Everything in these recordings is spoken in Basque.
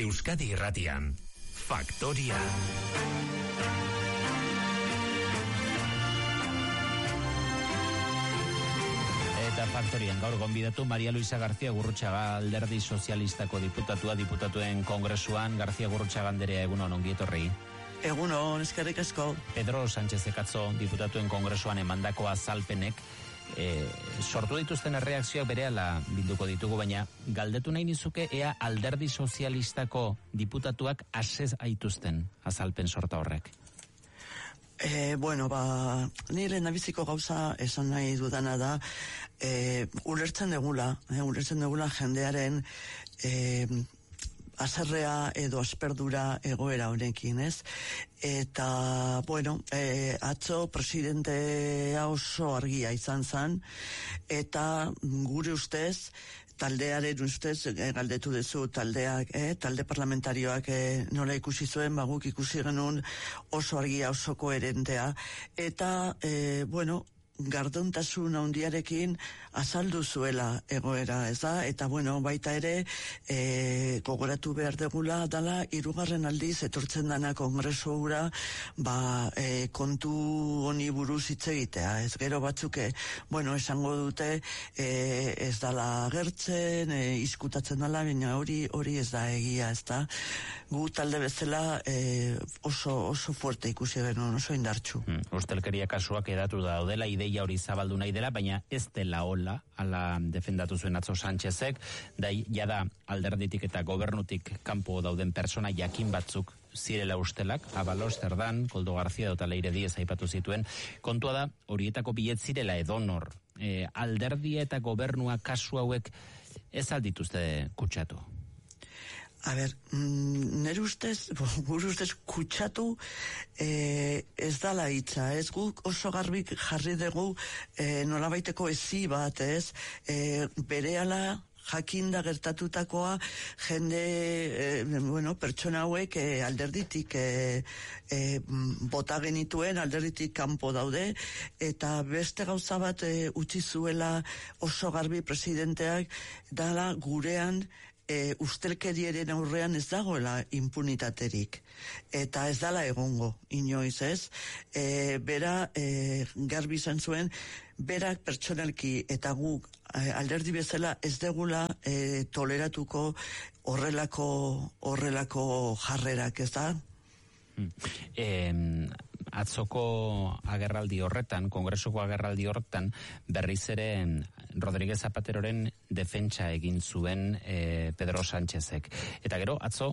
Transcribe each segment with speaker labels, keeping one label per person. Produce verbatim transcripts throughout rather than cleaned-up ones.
Speaker 1: Euskadi Irratian. Faktoria.
Speaker 2: Eta Faktorian gaur gonbidatu Maria Luisa García Gurrutxaga, Alderdi Sozialistako diputatua, diputatuen kongresuan. García Gurrutxaga anderea, egunon, ongi etorri.
Speaker 3: Egunon, eskerrik asko.
Speaker 2: Pedro Sánchez Ekatzo, diputatuen kongresuan emandako azalpenek e, sortu dituzten erreakzioak berehala bilduko ditugu, baina galdetu nahi nizuke ea Alderdi Sozialistako diputatuak asez aituzten azalpen sorta horrek.
Speaker 3: E, bueno, ba, nire nabiziko gauza esan nahi dudana da, e, ulertzen degula, e, ulertzen degula jendearen e, azerrea edo asperdura egoera honekin, ez? Eta, bueno, e, atzo presidentea oso argia izan zen, eta gure ustez, taldearen ustez, e, galdetu dezu taldeak, e, talde parlamentarioak e, nola ikusi zuen, baguk ikusi genuen oso argia, oso koherentea, eta, e, bueno, gardontasun handiarekin azaldu zuela egoera, ez da? Eta bueno, baita ere e, gogoratu behar degula dala hirugarren aldiz etortzen dana kongresu hura, ba, e, kontu honi buruz hitz egitea, ez gero batzuke, bueno, esango dute e, ez dala agertzen, e, izkutatzen dala, baina hori hori ez da egia, ez da? Gu talde bezala e, oso, oso fuerte ikusi genuen, oso indartsu.
Speaker 2: Hmm, ustelkeria kasuak edatu daudela, ideia hori zabaldu nahi dela, baina ez dela hola, ala defendatu zuen atzo Sánchezek, da jada alderditik eta gobernutik kanpo dauden persona jakin batzuk zirela ustelak, Abalos, Zerdan, Koldo García eta Leire Diez aipatu zituen. Kontua da, horietako bilet zirela edonor. E, alderdia eta gobernua kasu hauek ez aldituzte kutsatu.
Speaker 3: A ber, nire ustez, gure ustez kutsatu e, ez dala hitza, ez guk oso garbik jarri dugu e, nolabaiteko ezi bat, ez, e, berehala jakinda gertatutakoa jende, e, bueno, pertsona hauek e, alderditik e, e, bota genituen, alderditik kanpo daude, eta beste gauza bat e, utzi zuela oso garbi presidenteak dala gurean E, ustelkeriaren aurrean ez dagoela impunitaterik eta ez dala egongo inoiz, ez? E, bera e, garbi izan zuen, berak pertsonalki eta guk e, alderdi bezala ez degula e, toleratuko horrelako horrelako jarrerak, ez da?
Speaker 2: Hmm. Eh, atzoko agerraldi horretan, kongresoko agerraldi horretan, berriz ere Rodríguez Zapateroren defentsa egin zuen e, Pedro Sánchezek. Eta gero, atzo,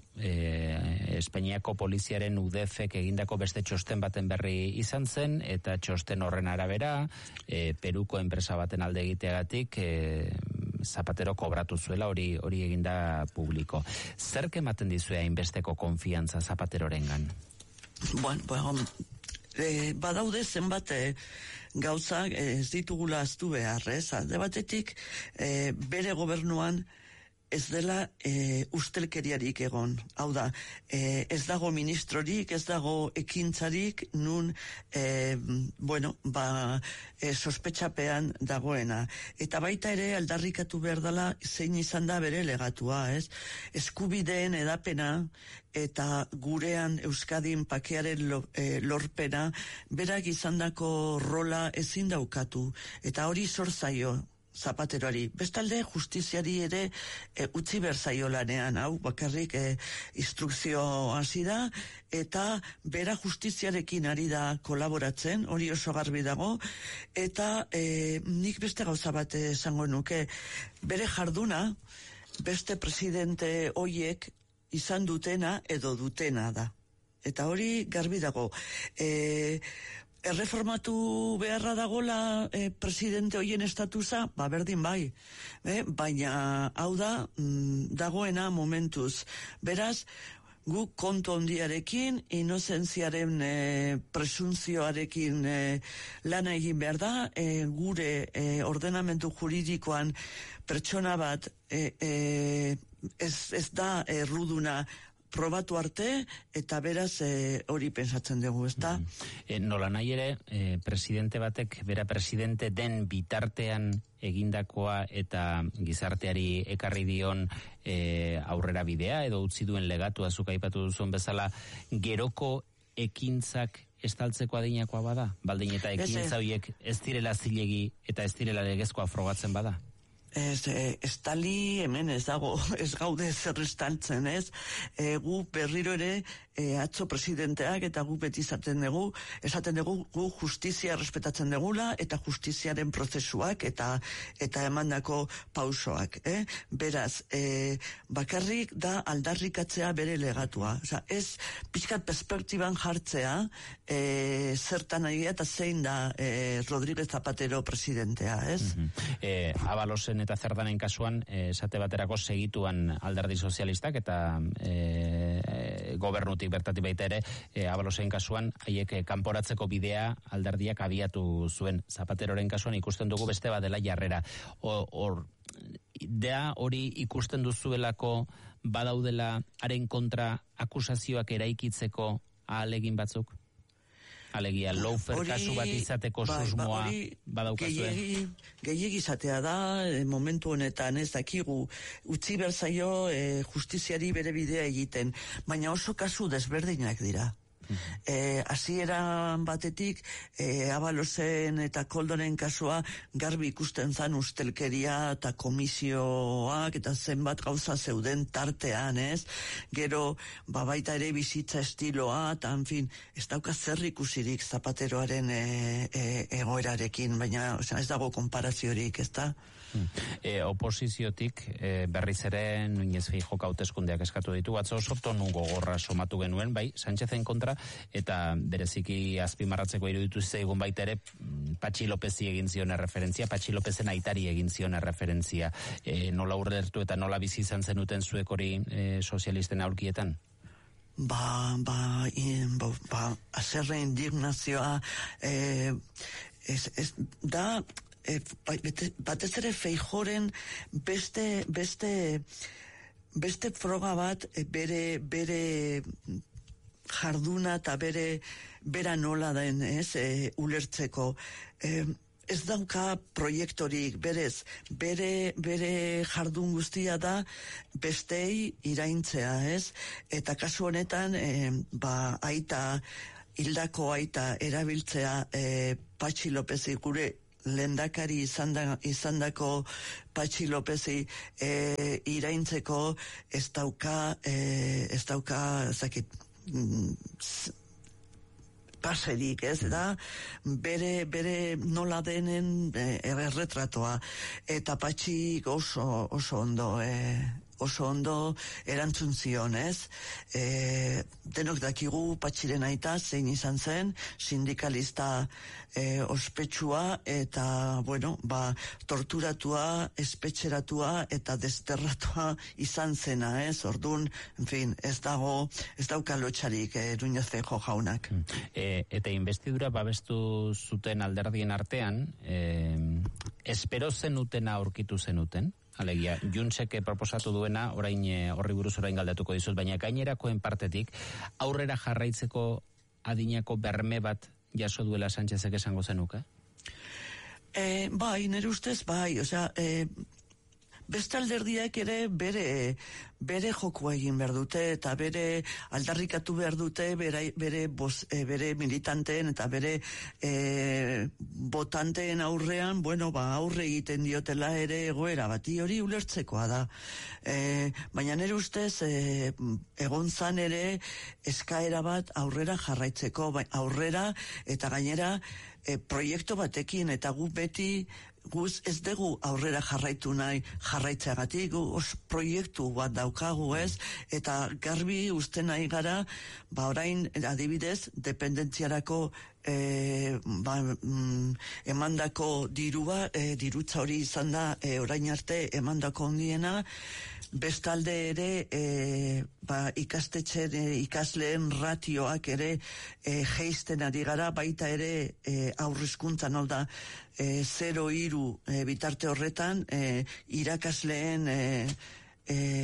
Speaker 2: e, Espainiako poliziaren U D F-ek egindako beste txosten baten berri izan zen, eta txosten horren arabera, e, Peruko enpresa baten alde egiteagatik, e, Zapatero kobratu zuela, hori hori eginda publiko. Zerk ematen dizue hainbesteko konfiantza Zapaterorengan?
Speaker 3: Bueno, bueno, e, badaude zenbat e, gauzak ez ditugula aztu behar, ez? Alde batetik, e, bere gobernuan ez dela e, ustelkeriarik egon. Hau da, e, ez dago ministrorik, ez dago ekintzarik, nun, e, bueno, ba, e, sospetxapean dagoena. Eta baita ere aldarrikatu behar dela zein izan da bere legatua, ez? Eskubideen edapena eta gurean Euskadin pakearen lo, e, lorpena, berak izandako rola ezin daukatu. Eta hori zor zaio Zapateroari. Bestalde, justiziari ere e, utzi berzaio lanean, hau, bakarrik e, instrukzio hasi da, eta bera justiziarekin ari da kolaboratzen, hori oso garbi dago, eta e, nik beste gauza bat esango nuke, bere jarduna, beste presidente hoiek izan dutena edo dutena da. Eta hori garbi dago. E, Erreformatu beharra dagola e, presidente hoien estatusa, ba berdin bai, e, baina hau da mm, dagoena momentuz. Beraz, guk kontu ondiarekin, inozentziaren e, presuntzioarekin e, lana egin behar da, e, gure e, ordenamendu juridikoan pertsona bat e, e, ez, ez da erruduna probatu arte, eta beraz e, hori pensatzen dugu, ezta?
Speaker 2: Mm. E, nola nahi ere, e, presidente batek, bera presidente den bitartean egindakoa eta gizarteari ekarri dion e, aurrera bidea, edo utzi duen legatua, zuk aipatu duzun bezala, geroko ekintzak estaltzeko adinakoa bada? Baldin eta ekintza horiek ez direla zilegi eta ez direla legezkoa frogatzen bada?
Speaker 3: Ez, e, estali hemen ez dago, ez gaude zer estaltzen, ez? E, gu berriro ere e, atzo presidenteak eta gu beti izaten dugu, esaten dugu gu justizia respetatzen dugula eta justiziaren prozesuak eta eta emandako pausoak, eh? Beraz, e, bakarrik da aldarrikatzea bere legatua. Osea, ez pixkat perspektiban jartzea e, zertan nahi eta zein da e, Rodríguez Zapatero presidentea, ez?
Speaker 2: Mm-hmm. e, Abalosen eta Zerdanen kasuan, esate baterako segituan Alderdi Sozialistak eta e, gobernutik bertatik baita ere, e, Abalosen kasuan, haiek kanporatzeko bidea alderdiak abiatu zuen. Zapateroren kasuan ikusten dugu beste badela jarrera. Hor, idea hori ikusten duzuelako badaudela haren kontra akusazioak eraikitzeko ahalegin batzuk? Alegia, Laufer kasu bat izateko ba, susmoa ba, badaukazue?
Speaker 3: Gehiegi izatea da, e, momentu honetan ez dakigu, utzi berzaio e, justiziari bere bidea egiten, baina oso kasu desberdinak dira. Eh, hasieran batetik eh, Abalosen eta Koldoren kasua garbi ikusten zan ustelkeria eta komisioak eta zenbat gauza zeuden tartean, ez? Gero, babaita ere bizitza estiloa, eta en fin, ez dauka zer ikusirik Zapateroaren e, e, egoerarekin, baina o sea, ez dago konparaziorik, ez da?
Speaker 2: E, oposiziotik e, berriz ere Núñez Feijóok hauteskundeak eskatu ditu, atzo oso tonu gogorra somatu genuen, bai, Sánchezen kontra, eta bereziki azpimarratzeko iruditu zaigun baita ere Patxi Lópezi egin zion referentzia, Patxi Lópezen aitari egin zion referentzia. E, nola urdertu eta nola bizi izan zenuten zuek hori e, sozialisten aurkietan?
Speaker 3: Ba, ba, in, ba, ba azerre indignazioa e, ez, ez, da E, batez ere Feijóren beste beste beste froga bat e, bere bere jarduna eta bere bera nola den, ez, e, ulertzeko e, ez dauka proiektorik, berez bere bere jardun guztia da bestei iraintzea, ez, eta kasu honetan e, ba aita hildako aita erabiltzea e, Patxi Lópezi gure lehendakari izanda, izandako Patxi Lópezi e, iraintzeko ez dauka e, ez dauka zakit paserik, ez da bere, bere nola denen e, erretratoa eta Patxi oso, oso ondo e, oso ondo erantzun zion, ez? E, denok dakigu Patxiren aita zein izan zen, sindikalista e, ospetsua eta, bueno, ba, torturatua, espetxeratua eta desterratua izan zena, ez? Ordun, en fin, ez dago, ez dauka lotxarik e, Núñez Feijóo jaunak.
Speaker 2: E, eta investidura babestu zuten alderdien artean, e, espero zenutena aurkitu zenuten? Alegia, Juntsek proposatu duena, orain horri buruz orain galdatuko dizut, baina gainerakoen partetik, aurrera jarraitzeko adinako berme bat jaso duela Sánchezek esango zenuke?
Speaker 3: Eh, bai, nire ustez, bai, osea, eh, beste alderdiak ere bere bere jokua egin behar dute eta bere aldarrikatu behar dute bere, bere, boz, e, bere militanteen eta bere e, botanteen aurrean, bueno, ba, aurre egiten diotela ere egoera bati, hori ulertzekoa da. E, baina nire ustez e, egon zan ere eskaera bat aurrera jarraitzeko, ba, aurrera eta gainera e, proiektu batekin eta gu beti guz ez dugu aurrera jarraitu nahi jarraitzeagatik, os proiektu bat daukagu, ez, eta garbi uste nahi gara, ba orain adibidez dependentziarako e, ba, mm, emandako dirua, e, dirutza hori izan da e, orain arte emandako ondiena, bestalde ere e, ba, ikastetxen e, ikasleen ratioak ere e, jeisten ari gara, baita ere e, aurrizkuntzan, hau da e, zero iru e, bitarte horretan e, irakasleen e, e,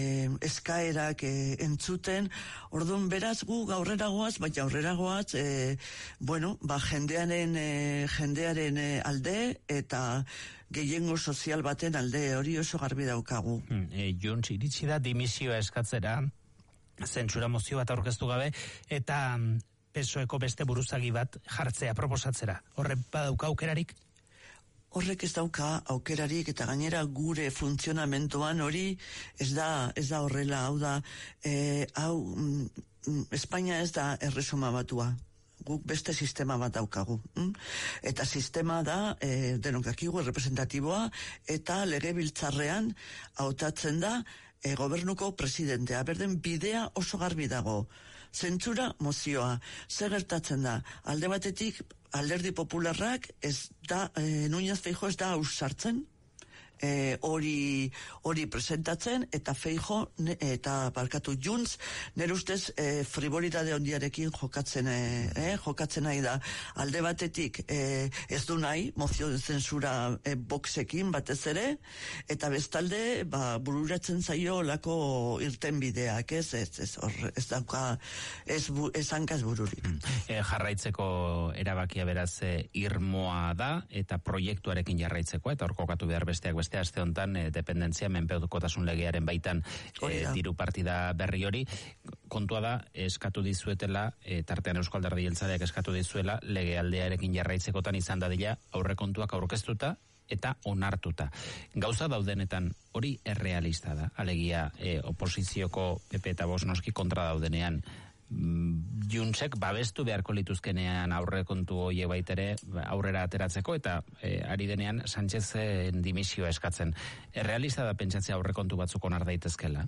Speaker 3: eskaerak e, entzuten, orduan beraz gu aurrera goaz, baina aurrera goaz, e, bueno, ba, jendearen, e, jendearen e, alde, eta gehiengo sozial baten alde, hori oso garbi daukagu.
Speaker 2: Hmm, e, Junts iritsi da dimisioa eskatzera, zentsura mozio bat aurkeztu gabe, eta P S O Eko beste buruzagi bat jartzea proposatzera. Horre badauka aukerarik?
Speaker 3: Horrek ez dauka aukerarik, eta gainera gure funtzionamentoan hori ez da, ez da horrela, hau da, e, hau, mm, Espainia ez da erresuma batua. Guk beste sistema bat daukagu. Mm? Eta sistema da, e, denok dakigu, representatiboa, eta legebiltzarrean hautatzen da e, gobernuko presidentea. Berden bidea oso garbi dago. Zentsura mozioa. Zer gertatzen da? Alde batetik, Alderdi Popularrak ez da, e, Núñez Feijóo ez da ausartzen, e, hori hori presentatzen, eta Feijóo ne, eta barkatu Junts nire ustez e, frivolidade ondiarekin jokatzen e, e, jokatzen nahi da. Alde batetik e, ez du nahi mozio de zensura e, boxekin batez ere, eta bestalde ba, bururatzen zaio lako irten bideak, ez ez ez, or, ez dauka ez, bu, ez hankaz bururik.
Speaker 2: E, jarraitzeko erabakia beraz e, irmoa da, eta proiektuarekin jarraitzeko, eta hor kokatu behar besteak beste aste honetan e, dependentzia menpekotasun legearen baitan e, diru partida berri hori. Kontua da, eskatu dizuetela, e, tartean Eusko Alderdi Jeltzaleak eskatu dizuela, legealdearekin jarraitzekotan izan dadila aurrekontuak aurkeztuta eta onartuta. Gauza daudenetan hori errealista da, alegia e, oposizioko P P eta Vox noski kontra daudenean, Juntsek babestu beharko lituzkenean aurrekontu horiek baitere aurrera ateratzeko, eta e, ari denean Sánchezen dimisioa eskatzen. Errealista da pentsatzea aurrekontu batzuk onar daitezkela?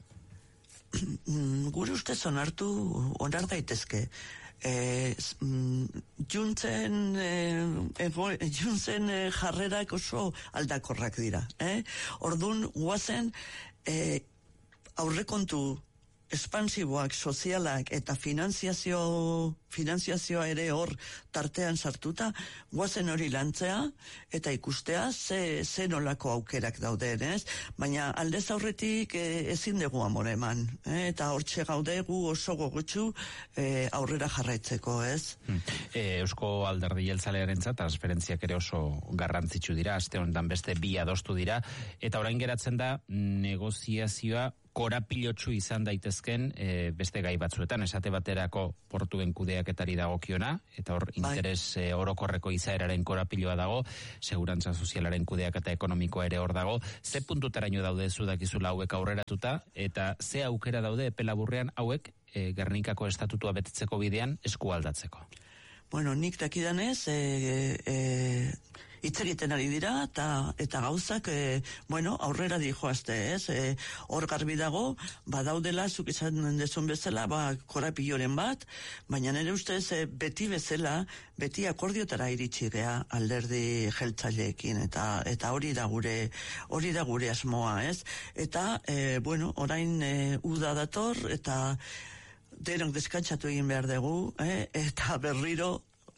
Speaker 3: Gure ustez onartu onar daitezke. E, Juntsen e, Juntsen e, jarrerak oso aldakorrak dira. Eh? Orduan, guazen e, aurrekontu espansiboak, sozialak eta finanziazio, finanziazioa ere hor tartean sartuta, guazen hori lantzea eta ikustea ze, ze nolako aukerak dauden, ez? Baina aldez aurretik e, ezin dugu amore eman, eh? Eta hortxe gaude gu oso gogotsu e, aurrera jarraitzeko, ez?
Speaker 2: Hmm. E, Eusko Alderdi Jeltzalearentzat transferentziak ere oso garrantzitsu dira, aste honetan beste bi adostu dira, eta orain geratzen da negoziazioa korapilotsu izan daitezken e, beste gai batzuetan, esate baterako portuen kudeaketari dagokiona, eta hor interes e, orokorreko izaeraren korapiloa dago, segurantza sozialaren kudeaketa ekonomikoa ere hor dago. Ze puntutaraino daude zu dakizula hauek aurreratuta, eta ze aukera daude epe laburrean hauek e, Gernikako estatutua betetzeko bidean esku aldatzeko?
Speaker 3: Bueno, nik dakidanez, e, e, hitz egiten ari dira, eta, eta gauzak, e, bueno, aurrera dijoazte, ez? E, hor garbi dago, badaudela, zuk izan dezun bezala, ba, korapiloren bat, baina nire ustez, e, beti bezala, beti akordiotara iritsi gea alderdi jeltzaileekin, eta eta hori da gure, hori da gure asmoa, ez? Eta, e, bueno, orain e, uda dator, eta denok deskantzatu egin behar dugu, eh? Eta berriro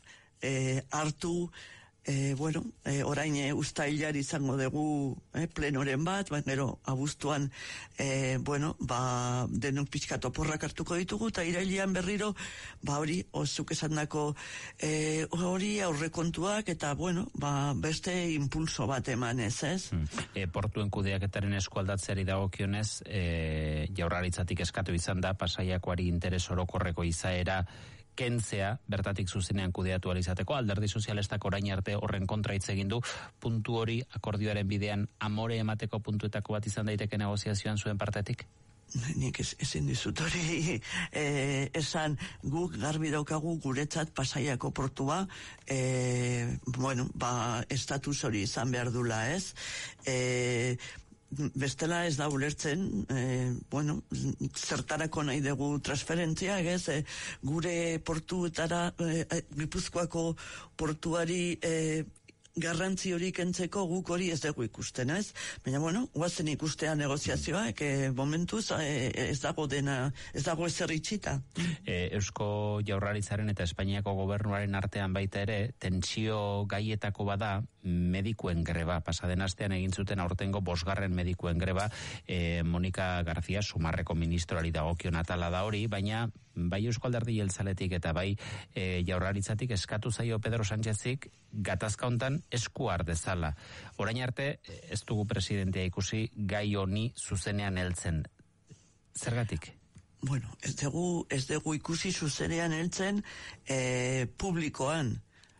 Speaker 3: eh, hartu, eh, bueno, eh, orain eh, ustailar izango dugu eh, plenoren bat, baina gero abuztuan, eh, bueno, ba, denok pixkat oporrak hartuko ditugu, eta irailean berriro, ba hori, ozuk esan dako, eh, hori aurrekontuak, eta bueno, ba, beste impulso bat emanez, ez?
Speaker 2: Hmm. E, portuen kudeaketaren eskualdatzeari dagokionez, e, Jaurlaritzatik eskatu izan da, Pasaiakoari interes orokorreko izaera kentzea, bertatik zuzenean kudeatu izateko. Alderdi Sozialistak orain arte horren kontra hitz egin du, puntu hori akordioaren bidean amore emateko puntuetako bat izan daiteke negoziazioan zuen partetik?
Speaker 3: Nik ez, ezin dizut hori e, esan, guk garbi daukagu guretzat Pasaiako portua, e, bueno, ba, estatus hori izan behar dula, ez? E, bestela ez da ulertzen, eh, bueno, zertarako nahi dugu transferentzia, ez, eh, gure portuetara, eh, Gipuzkoako portuari eh, garrantzi hori kentzeko guk hori ez dugu ikusten, ez? Baina, bueno, guazen ikustea negoziazioa, eke momentuz eh, ez dago dena, ez dago ezer itxita.
Speaker 2: E, Eusko Jaurlaritzaren eta Espainiako gobernuaren artean baita ere, tentsio gaietako bada, medikuen greba, pasaden astean egin zuten aurtengo bosgarren medikuen greba, e, Monika García Sumarreko ministroari dagokion atala da hori, baina bai Eusko Alderdi Jeltzaletik eta bai e, Jaurlaritzatik eskatu zaio Pedro Sánchezik gatazka hontan esku har dezala. Orain arte ez dugu presidentea ikusi gai honi zuzenean heltzen. Zergatik?
Speaker 3: Bueno, ez dugu, ez dugu ikusi zuzenean heltzen e, publikoan.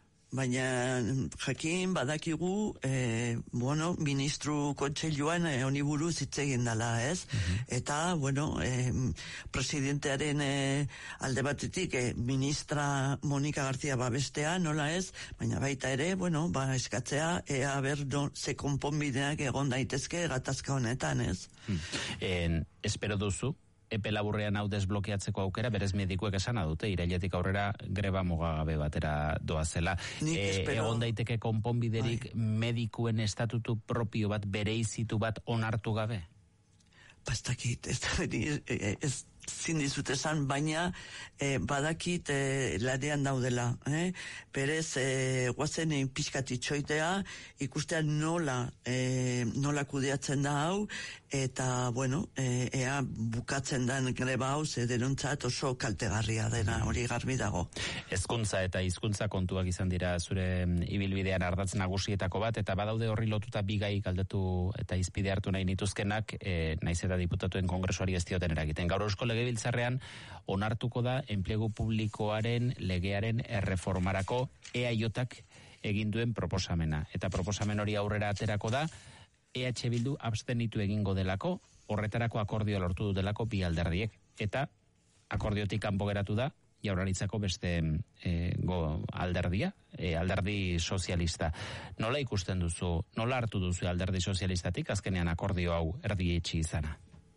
Speaker 3: Baina jakin badakigu, eh, bueno, ministru kontseiluan eh, honi buruz hitz egin dela, ez? Uh-huh. Eta, bueno, eh, presidentearen eh, alde batetik eh, ministra Monika García babestea, nola ez? Baina baita ere, bueno, ba eskatzea, ea ber no, ze konponbideak egon daitezke gatazka honetan, ez?
Speaker 2: Hmm. En, espero duzu, epe laburrean hau desblokeatzeko aukera, berez medikuek esana dute, irailetik aurrera greba mugagabe batera doazela. E, egon daiteke konponbiderik bai. Medikuen estatutu propio bat, bereizitu bat onartu gabe?
Speaker 3: Pastakit, ez da, ez zindizut esan, baina eh, badakit eh, ladean daudela. Eh? Perez, eh, guazen eh, pixkat itxoitea, ikustean nola, eh, nola kudeatzen da hau, eta, bueno, eh, ea bukatzen den greba hau, ze denontzat oso kaltegarria dena, hori garbi dago.
Speaker 2: Hezkuntza eta hizkuntza kontuak izan dira zure ibilbidean ardatz nagusietako bat, eta badaude horri lotuta bigai galdetu eta izpide hartu nahi nituzkenak, eh, naiz eta diputatuen kongresuari ez dioten eragiten. Gaur Eusko Legebiltzarrean onartuko da enplegu publikoaren legearen erreformarako E A J-ak egin duen proposamena. Eta proposamen hori aurrera aterako da, E H Bildu abstenitu egingo delako, horretarako akordioa lortu dutelako bi alderdiek. Eta akordiotik kanpo geratu da, Jaurlaritzako beste e, go alderdia, e, alderdi sozialista. Nola ikusten duzu, nola hartu duzu alderdi sozialistatik azkenean akordio hau erdietsi izana?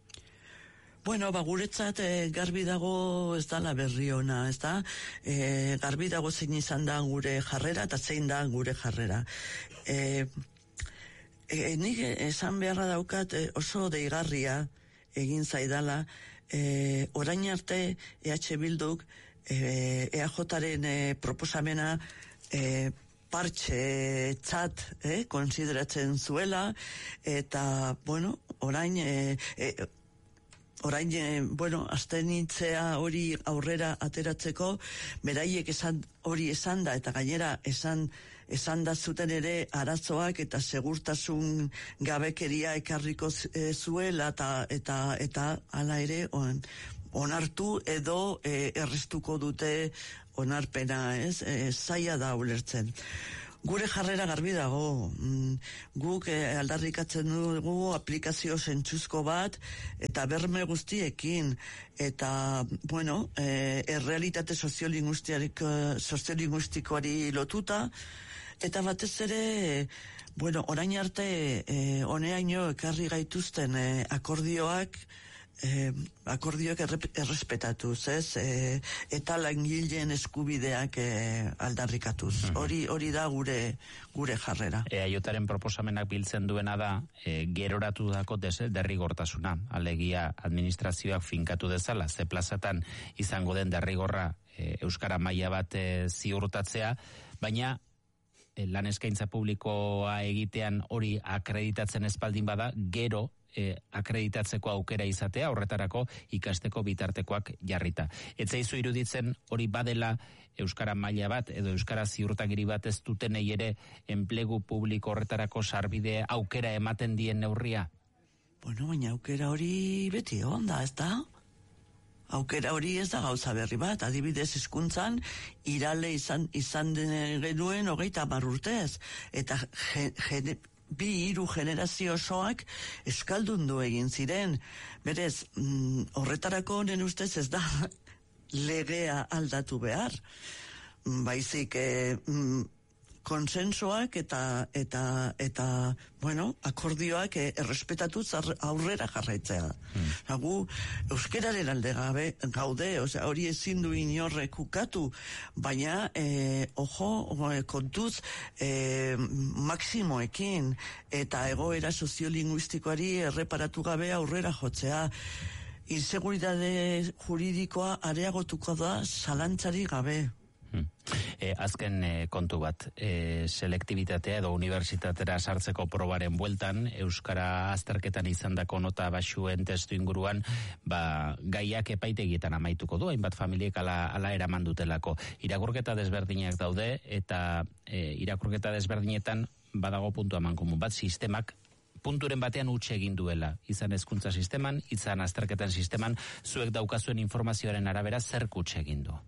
Speaker 3: Bueno, ba, guretzat e, garbi dago ez dala berri ona, ez da? E, garbi dago zein izan da gure jarrera eta zein da gure jarrera. E, e, nik esan beharra daukat e, oso deigarria egin zaidala, e, orain arte E H Bilduk e, E A Jaren e, proposamena e, partxe txat eh, konsideratzen zuela, eta, bueno, orain... E, e, Orain, eh, bueno, aztenitzea hori aurrera ateratzeko, beraiek esan hori esan da, eta gainera esan, esan da zuten ere arazoak eta segurtasun gabekeria ekarriko zuela, eta, eta, eta ala ere on, onartu edo eh, errestuko dute onarpena, ez? Eh, zaila da ulertzen. Gure jarrera garbi dago, mm, guk eh, aldarrikatzen dugu aplikazio zentzuzko bat, eta berme guztiekin, eta, bueno, eh, errealitate soziolinguistikoari lotuta, eta batez ere, eh, bueno, orain arte, eh, honeaino ekarri gaituzten eh, akordioak, Eh, akordioak errespetatuz, ez? Eh, eta langileen eskubideak eh, aldarrikatuz. Hori mm-hmm. hori da gure gure jarrera.
Speaker 2: E A Jaren proposamenak biltzen duena da eh, geroratu dako derrigortasuna. Alegia administrazioak finkatu dezala, ze plazatan izango den derrigorra eh, euskara maila bat eh, ziurtatzea, baina eh, lan eskaintza publikoa egitean hori akreditatzen espaldin bada, gero E, akreditatzeko aukera izatea, horretarako ikasteko bitartekoak jarrita. Ez zaizu iruditzen hori badela euskara maila bat edo euskara ziurtagiri bat ez dutenei ere enplegu publiko horretarako sarbide aukera ematen dien neurria?
Speaker 3: Bueno, baina aukera hori beti onda, ez da? Aukera hori ez da gauza berri bat, adibidez hizkuntzan irale izan, izan den genuen hogeita hamar urtez, eta je, je, bi hiru generazio osoak euskaldundu egin ziren. Berez, mm, horretarako honen ustez ez da legea aldatu behar. Baizik, eh, mm, konsensuak eta eta eta bueno, akordioak errespetatuz aurrera jarraitzea. Mm. Gu euskeraren alde gabe gaude, osea, hori ezin du inorrek ukatu, baina eh, ojo, kontuz eh, maksimoekin eta egoera soziolinguistikoari erreparatu gabe aurrera jotzea. Inseguridade juridikoa areagotuko da zalantzari gabe.
Speaker 2: Hmm. E, azken e, kontu bat, e, selektibitatea edo unibertsitatera sartzeko probaren bueltan, Euskara azterketan izandako nota baxuen testu inguruan, ba, gaiak epaitegietan amaituko du, hainbat familiek ala, ala eraman dutelako. Irakurketa desberdinak daude, eta e, irakurketa desberdinetan badago puntu eman komun bat, sistemak punturen batean utxe egin duela, izan hezkuntza sisteman, izan azterketan sisteman, zuek daukazuen informazioaren arabera zer kutxe egin du?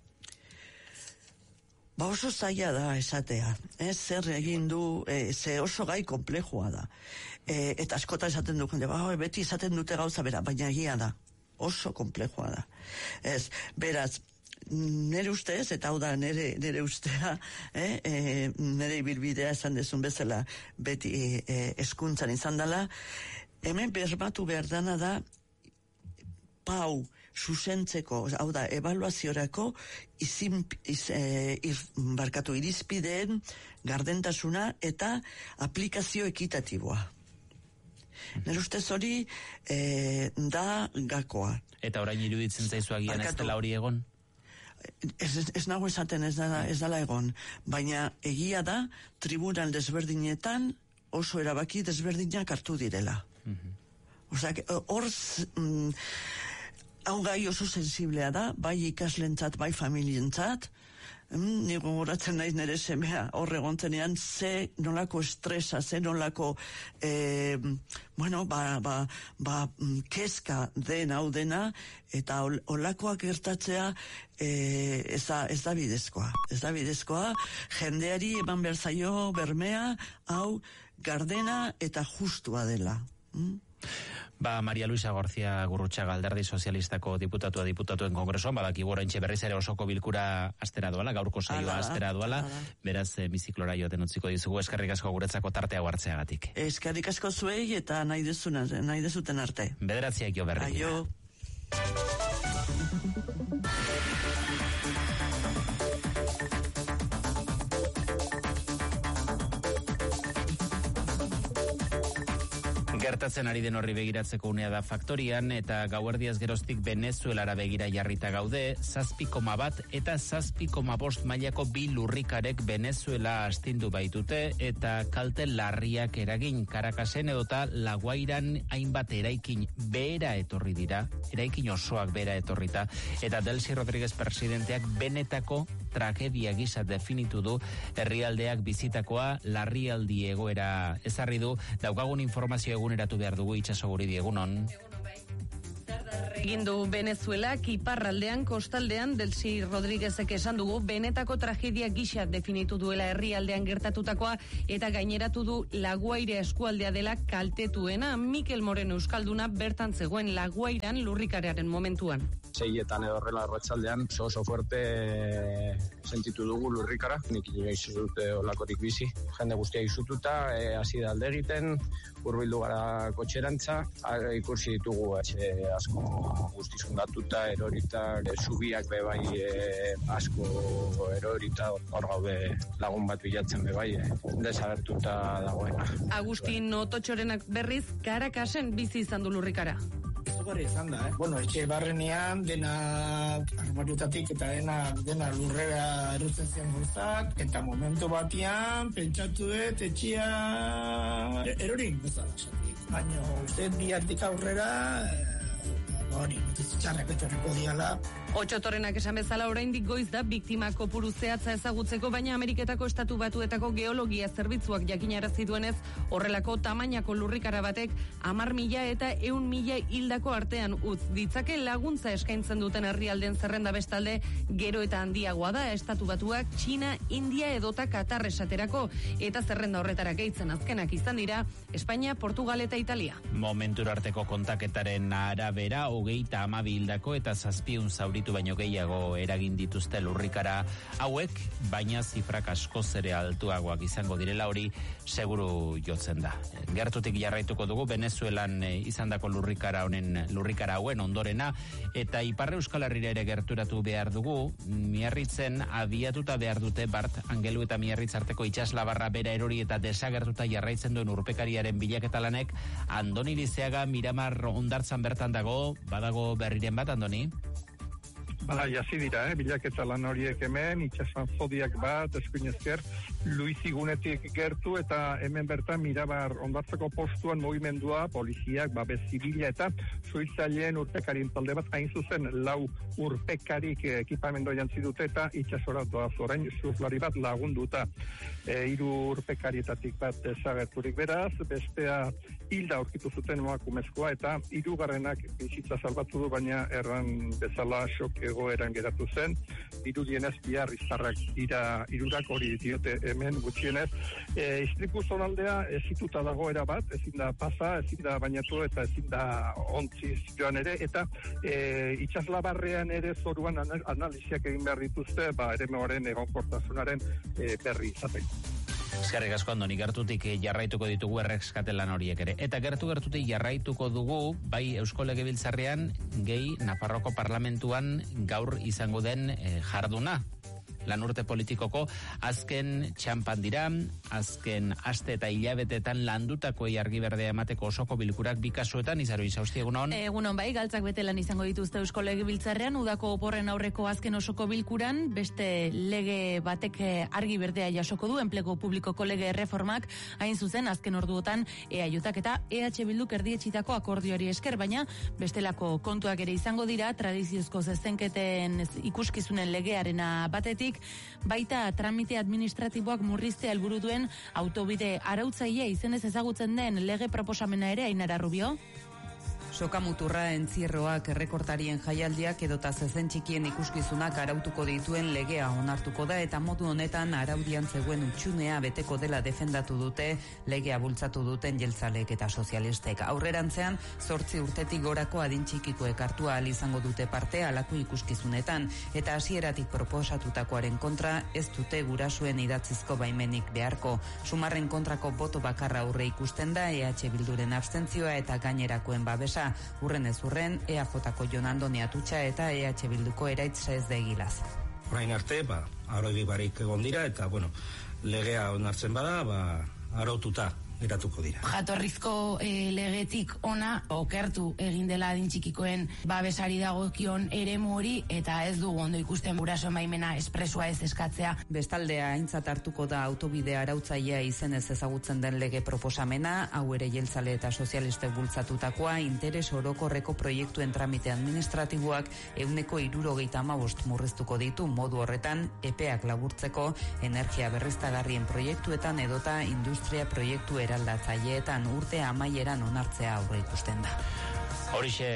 Speaker 3: Ba oso zaila da esatea, ez zer egin du, e, ze oso gai komplejua da. E, eta askota esaten du, ba, beti esaten dute gauza bera, baina egia da, oso komplejua da. Ez, beraz, nere ustez, eta hau da nere, nere ustea, eh, e, nere ibilbidea esan dezun bezala beti hezkuntzan e, izan dela, hemen berbatu behar dana da pau susentzeko, hau da, ebaluaziorako izin, iz, e, ir, barkatu irizpideen gardentasuna eta aplikazio ekitatiboa. Nire ustez hori e, da gakoa.
Speaker 2: Eta orain iruditzen zaizu agian ez dela hori egon?
Speaker 3: Ez, ez, ez nago esaten ez dala, ez dala egon, baina egia da tribunal desberdinetan oso erabaki desberdinak hartu direla. Mm-hmm. Osea, hor mm, hau gai oso sensiblea da, bai ikaslentzat, bai familientzat. Mm, nigo horatzen naiz nire semea horre gontzenean ze nolako estresa, ze nolako eh, bueno, ba, ba, ba keska den hau dena, eta ol, olakoak gertatzea eh, ez, da, ez da bidezkoa ez da bidezkoa, jendeari eman behar zaio bermea hau gardena eta justua dela. mm?
Speaker 2: Ba, Maria Luisa García Gurrutxaga Alderdi Sozialistako diputatua diputatuen kongresoan, badaki oraintxe berriz ere osoko bilkura astera doala, gaurko saioa astera doala, beraz biziklora joaten utziko dizugu, eskerrik asko guretzako tartea hartzeagatik.
Speaker 3: Eskerrik asko zuei eta nahi dezuna, nahi dezuten arte.
Speaker 2: Bederatziak jo berri.
Speaker 3: Aio.
Speaker 2: Gertatzen ari den horri begiratzeko unea da Faktorian, eta gauerdiaz geroztik Venezuelara begira jarrita gaude, zazpi koma bat eta zazpi koma bost mailako bi lurrikarek Venezuela astindu baitute, eta kalte larriak eragin Carakasen edota La Guairan hainbat eraikin behera etorri dira, eraikin osoak behera etorrita, eta Delcy Rodríguez presidenteak benetako tragedia gisa definitu du herrialdeak bizitakoa, larrialdi egoera ezarri du. Daukagun informazio eguneratu behar dugu, Itxaso Guridi, egunon.
Speaker 4: Egin du Venezuelak iparraldean, kostaldean, Delcy Rodríguezek esan dugu, benetako tragedia gisa definitu duela herrialdean gertatutakoa, eta gaineratu du La Guaira eskualdea dela kaltetuena. Mikel Moreno euskalduna bertan zegoen La Guairan lurrikarearen momentuan.
Speaker 5: Seietan edo horrela arratsaldean oso oso fuerte e, sentitu dugu lurrikara, nik inoiz dute olakorik bizi. Jende guztia izututa, hasi e, da alde egiten, hurbildu gara kotxerantza, ikusi ditugu etxe asko guztiz hondatuta, erorita, e, zubiak be bai e, asko erorita, hor gaude lagun bat bilatzen be bai, e, desagertuta dagoena.
Speaker 4: Agustin Ototxorenak berriz Carakasen bizi izan du lurrikara.
Speaker 6: Izugarri izan da, eh? Bueno, etxe barrenean, dena armariotatik eta dena, dena lurrera erutzen zian guztak, eta momentu batian, pentsatu dut, etxia erorin bezala, esatik. Baina, uste bihartik aurrera, hori, txarrak etorriko diala.
Speaker 4: Otxotorenak esan bezala oraindik goiz da biktima kopuru zehatza ezagutzeko, baina Ameriketako Estatu Batuetako geologia zerbitzuak jakinarazi duenez, horrelako tamainako lurrikara batek hamar mila eta ehun mila hildako artean utz ditzake. Laguntza eskaintzen duten herrialden zerrenda bestalde gero eta handiagoa da, Estatu Batuak, Txina, India edota Katar esaterako, eta zerrenda horretara gehitzen azkenak izan dira Espainia, Portugal eta Italia.
Speaker 2: Momentura arteko kontaketaren arabera, hogeita hamabi hildako eta zazpiehun zauritu baino gehiago eragin dituzte lurrikara hauek, baina zifrak askoz ere altuagoak izango direla, hori seguru jotzen da. Gertutik jarraituko dugu Venezuelan izandako lurrikara honen lurrikara hauen ondorena, eta Ipar Euskal Herrira ere gerturatu behar dugu. Miarritzen abiatuta behar dute Bart Angelu eta Miarritz arteko itsaslabarra bera erori eta desagertuta jarraitzen duen urpekariaren bilaketa lanek. Andoni Lizeaga Miramar hondartzan bertan dago, badago berriren bat, Andoni?
Speaker 7: Ba, jasi dira, eh? Bilaketa lan horiek hemen, itxasan zodiak bat, eskuinezker, Luizigunetik gertu, eta hemen bertan Mirabar ondartzeko postuan mugimendua, poliziak, babes zibila, eta suitzaileen urpekarien talde bat, hain zuzen, lau urpekarik ekipamendua jantzi dute, eta itxasora doaz orain surflari bat lagunduta. E, hiru urpekarietatik bat desagerturik beraz, bestea hilda aurkitu zuten emakumezkoa, eta hirugarrenak bizitza salbatu du, baina erran bezala sok egoeran geratu zen. Irudienez bihar izarrak dira hirurak, hori diote hemen gutxienez. E, istripu zonaldea ezituta dagoera bat, ezin da pasa, ezin da bainatu eta ezin da ontziz joan ere, eta e, itxaslabarrean ere zoruan analiziak egin behar dituzte, ba, eremeoaren egonkortasunaren e, berri izateko.
Speaker 2: Eskerrik asko, Andoni, gertutik jarraituko ditugu erreskate lan horiek ere. Eta gertu-gertutik jarraituko dugu, bai Eusko Legebiltzarrean, gehi Nafarroko Parlamentuan gaur izango den eh, jarduna. Lan urte politikoko azken txampan dira, azken aste eta hilabetetan landutako argi berdea emateko osoko bilkurak bi kasuetan, Izaro Izausti, egunon?
Speaker 4: Egunon bai, galtzak bete lan izango dituzte Eusko Legebiltzarrean, udako oporren aurreko azken osoko bilkuran, beste lege batek argi berdea jasoko du, enplegu publikoko lege erreformak, hain zuzen azken orduotan E A J-ak eta E H Bilduk erdietsitako akordioari esker, baina bestelako kontuak ere izango dira, tradiziozko zezenketen ikuskizunen legearena batetik, baita tramite administratiboak murriztea helburu duen autobide arautzailea izenez ezagutzen den lege proposamena ere, Ainara Rubio.
Speaker 8: Sokamuturra, entzierroak, errekortarien jaialdiak edota zezen txikien ikuskizunak arautuko dituen legea onartuko da, eta modu honetan araudian zegoen utxunea beteko dela defendatu dute legea bultzatu duten jeltzaleek eta sozialistek. Aurrerantzean, zortzi urtetik gorako adin txikikoek hartu ahal izango dute parte halako ikuskizunetan, eta hasieratik proposatutakoaren kontra ez dute gurasuen idatzizko baimenik beharko. Sumarren kontrako boto bakarra aurre ikusten da E H Bilduren abstentzioa eta gainerakoen babesa. Urren ez urren, E A J-ko Jon Andoni Atutxa eta E H Bilduko Eraitz ez da Egilaz.
Speaker 9: Orain arte, ba, araudi barik egon dira, eta, bueno, legea onartzen bada, ba, araututa geratuko dira.
Speaker 10: Jatorrizko e, legetik ona okertu egin dela adin txikikoen babesari dagokion eremu hori, eta ez dugu ondo ikusten gurasoen baimena espresua ez eskatzea.
Speaker 8: Bestaldea aintzat hartuko da autobide arautzailea izenez ezagutzen den lege proposamena, hau ere jeltzale eta sozialistek bultzatutakoa, interes orokorreko proiektuen tramite administratiboak ehuneko hirurogeita hamabost murriztuko ditu, modu horretan epeak laburtzeko energia berriztagarrien proiektuetan edota industria proiektu eraldatzaileetan urte amaieran onartzea aurre ikusten da.
Speaker 2: Horixe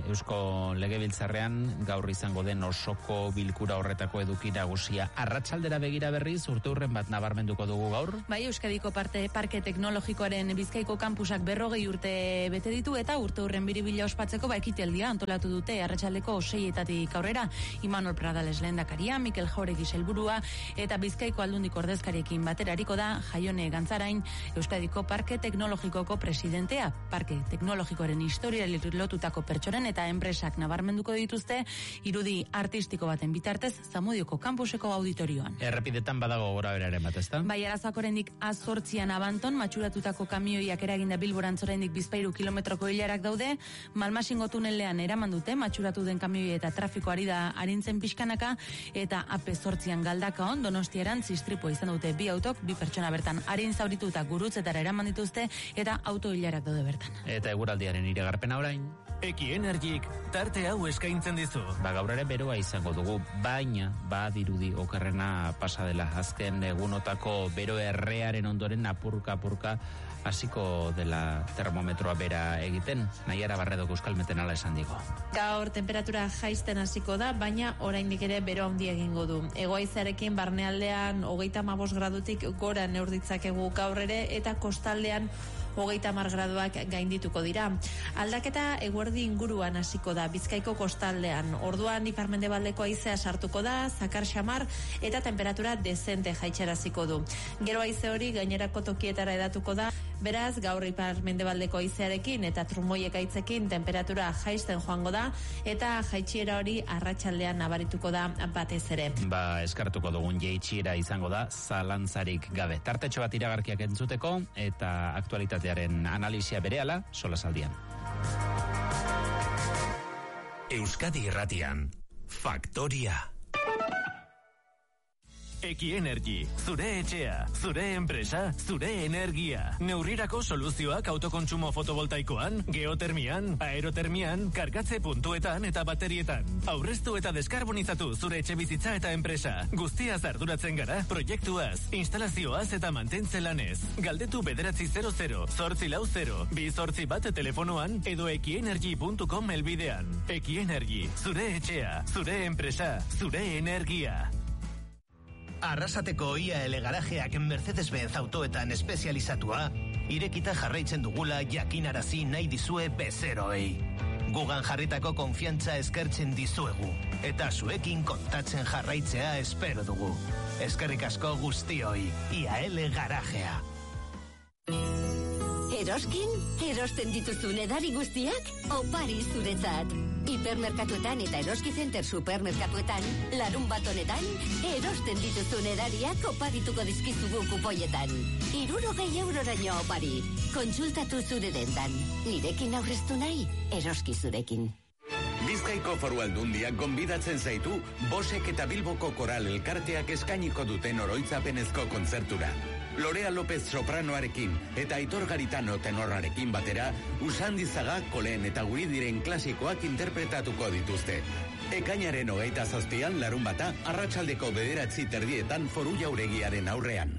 Speaker 2: Eusko Legebiltzarrean gaur izango den osoko bilkura horretako eduki nagusia. Arratsaldera begira berriz urteurren bat nabarmenduko dugu gaur.
Speaker 4: Bai, Euskadiko parte parke teknologikoaren Bizkaiko kampusak berrogei urte bete ditu, eta urteurren biribila ospatzeko ba ekitaldia antolatu dute arratsaldeko seietatik aurrera. Imanol Pradales lehendakaria, Mikel Jauregi sailburua eta Bizkaiko Aldundiko ordezkariekin batera ariko da Jaione Gantzarain, Euskadiko Parke Teknologikoko presidentea. Parke teknologikoaren historia lotutako pertsonen eta enpresak nabarmenduko dituzte irudi artistiko baten bitartez Zamudioko kampuseko auditorioan.
Speaker 2: Errepidetan badago gora beraren bat, ezta?
Speaker 4: Bai, arazoak oraindik azortzian abanton, matxuratutako kamioiak eraginda Bilborantz oraindik bizpahiru kilometroko hilarak daude, Malmasingo tunelean eraman dute, matxuratu den kamioi eta trafiko ari da arintzen pixkanaka, eta A P zortzian galdaka on, Donostieran zistripoa izan dute bi autok, bi pertsona bertan arin zaurituta gurutzetara eraman dituzte, eta auto hilarak daude bertan.
Speaker 2: Eta eguraldiaren iragarpena orain.
Speaker 1: Eki Energik tarte hau eskaintzen dizu.
Speaker 2: Ba, gaur ere beroa izango dugu, baina badirudi okerrena pasa dela. Azken egunotako bero errearen ondoren apurka-apurka hasiko dela termometroa bera egiten. Naiara Barredok Euskal Meteorologia esan digo.
Speaker 11: Gaur temperatura jaisten hasiko da, baina oraindik ere bero handi egingo du. Hegohaizearekin barnealdean hogeita hamabost gradutik gora neur ditzakegu gaur ere, eta kostaldean hogeita hamar graduak gaindituko dira. Aldaketa eguerdi inguruan hasiko da Bizkaiko kostaldean. Orduan ipar-mendebaldeko haizea sartuko da, zakar xamar eta temperatura dezente jaitsaraziko du. Gero haize hori gainerako tokietara edatuko da, beraz gaur ipar-mendebaldeko haizearekin eta trumoiek haitzekin temperatura jaisten joango da, eta jaitsiera hori arratsaldean nabarituko da batez ere.
Speaker 2: Ba, eskartuko dugun jaitsiera izango da zalantzarik gabe. Tartetxo bat iragarkiak entzuteko eta aktualitatearen analisia berehala solasaldian.
Speaker 1: Euskadi Irratian Faktoria. Eki Energy, zure etxea, zure enpresa, zure energia. Neurrirako soluzioak autokontsumo fotovoltaikoan, geotermian, aerotermian, kargatze puntuetan eta baterietan. Aurreztu eta deskarbonizatu zure etxe bizitza eta enpresa. Guztiaz arduratzen gara, proiektuaz, instalazioaz eta mantentze lanez. Galdetu bederatzi zero zero, zortzi lau zero, bi zortzi bat telefonoan edo ekienergy puntu com elbidean. Eki Energy, zure etxea, zure enpresa, zure energia.
Speaker 12: Arrasateko I A L garajeak Mercedes-Benz autoetan espezializatua, irekita jarraitzen dugula jakinarazi nahi dizue bezeroei. Gugan jarritako konfiantza eskertzen dizuegu, eta zuekin kontatzen jarraitzea espero dugu. Eskerrik asko guztioi, I A L garajea.
Speaker 13: Eroskin, erosten dituzun edari guztiak, opari zuretzat. Hipermerkatuetan eta Eroski Center supermerkatuetan, larun bat honetan, erosten dituzun edariak oparituko dizkizugu kupoietan. Hirurogei euroraino opari. Kontsultatu zure dendan. Nirekin aurreztu nahi, Eroski zurekin.
Speaker 14: Bizkaiko Foru Aldundiak gonbidatzen zaitu Bosek eta Bilboko Koral Elkarteak eskainiko duten oroitzapenezko kontzertura. Lorea López sopranoarekin eta Aitor Garitano tenorrarekin batera, Usandizaga, Kolen eta Guri diren klasikoak interpretatuko dituzte. Ekainaren hogeita zazpian larun bata, arratsaldeko bederatzi terdietan Foru Jauregiaren aurrean.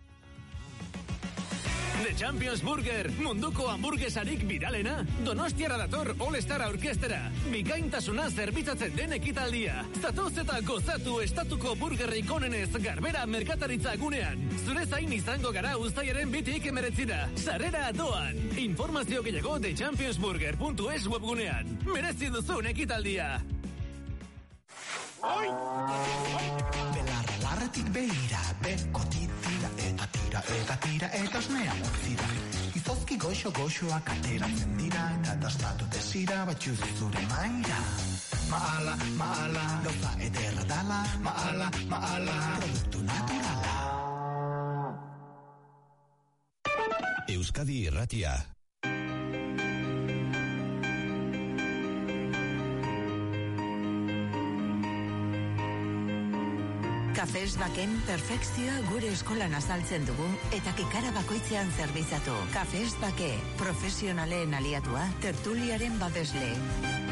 Speaker 1: The Champions Burger, munduko hamburguesarik viralena, Donostiara dator All-Star Orkestera. Bikaintasuna zerbitzatzen den ekitaldia. Zatoz eta gozatu estatuko burgerrik onenez Garbera merkataritza gunean. Zure zain izango gara uztailaren bitik emeretzira. Sarrera doan. Informazio gehiago the champions burger puntu es webgunean. Merezi duzun ekitaldia.
Speaker 15: Oi! Belarra larretik behira, beko titira, eta tira, eta tira, eta osnea motzira. Izozki goxo-goxoak ateratzen dira, eta dastatu desira, batxuz zure maira. Maala, maala, gauza ederra dala, maala, maala, produktu naturala.
Speaker 16: Euskadi Irratia.
Speaker 17: Kafes Baken perfekzioa gure eskolan azaltzen dugu eta kikara bakoitzean zerbitzatu. Kafes Bake, profesionalen aliatua, tertuliaren babesle.